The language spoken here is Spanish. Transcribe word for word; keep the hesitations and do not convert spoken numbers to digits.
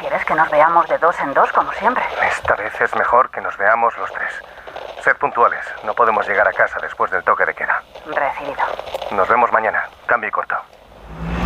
¿Prefieres que nos veamos de dos en dos, como siempre? Esta vez es mejor que nos veamos los tres. Sed puntuales. No podemos llegar a casa después del toque de queda. Recibido. Nos vemos mañana. Cambio y corto.